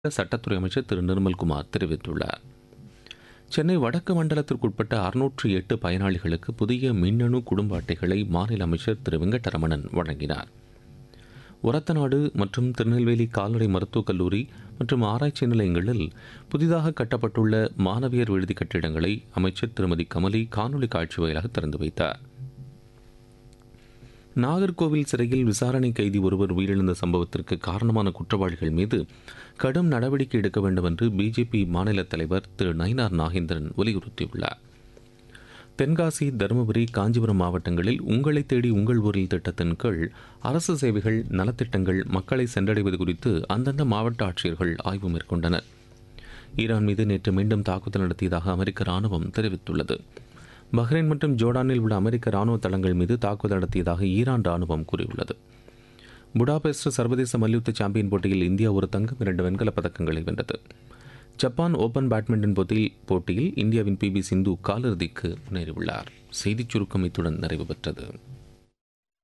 சட்டத்துறை அமைச்சர் திரு நிர்மல்குமார் தெரிவித்துள்ளார். சென்னை வடக்கு மண்டலத்திற்குட்பட்ட 608 பயனாளிகளுக்கு புதிய மின்னணு குடும்ப அட்டைகளை மாநில அமைச்சர் திரு வெங்கடரமணன் வழங்கினார். ஒரத்தநாடு மற்றும் திருநெல்வேலி கால்நடை மருத்துவக் கல்லூரி மற்றும் ஆராய்ச்சி நிலையங்களில் புதிதாக கட்டப்பட்டுள்ள மாணவியர் விடுதி கட்டிடங்களை அமைச்சர் திருமதி கமலி காணொலி காட்சி வாயிலாக திறந்து வைத்தார். நாகர்கோவில் சிறையில் விசாரணை கைதி ஒருவர் உயிரிழந்த சம்பவத்திற்கு காரணமான குற்றவாளிகள் மீது கடும் நடவடிக்கை எடுக்க வேண்டும் என்று பிஜேபி மாநில தலைவர் திரு நயினார் நாகேந்திரன் வலியுறுத்தியுள்ளார். தென்காசி, தருமபுரி, காஞ்சிபுரம் மாவட்டங்களில் உங்களை தேடி உங்கள் ஊரில் திட்டத்தின் கீழ் அரசு சேவைகள், நலத்திட்டங்கள் மக்களை சென்றடைவது குறித்து அந்தந்த மாவட்ட ஆட்சியர்கள் ஆய்வு மேற்கொண்டனர். ஈரான் மீது நேற்று மீண்டும் தாக்குதல் நடத்தியதாக அமெரிக்க ராணுவம் தெரிவித்துள்ளது. பஹ்ரைன் மற்றும் ஜோர்டானில் உள்ள அமெரிக்க ராணுவ தளங்கள் மீது தாக்குதல் நடத்தியதாக ஈரான் ராணுவம் கூறியுள்ளது. புடாபெஸ்ட் சர்வதேச மல்யுத்த சாம்பியன் போட்டியில் இந்தியா ஒரு தங்கம், 2 வெண்கலப் பதக்கங்களை வென்றது. ஜப்பான் ஓபன் பேட்மிண்டன் போட்டியில் இந்தியாவின் PV சிந்து காலிறுதிக்கு முன்னேறியுள்ளார். செய்திச் சுருக்கம் இத்துடன் நிறைவு பெற்றது.